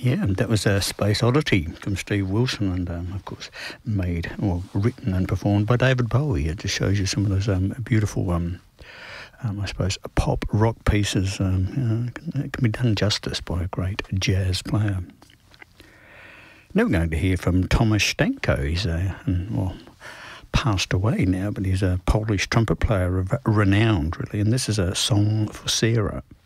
Yeah, and that was a Space Oddity from Steve Wilson, and of course made or written and performed by David Bowie. It just shows you some of those beautiful, I suppose, pop rock pieces. It can be done justice by a great jazz player. Now we're going to hear from Tomasz Stanko. He's passed away now, but he's a Polish trumpet player of renown, really. And this is a song for Sarah.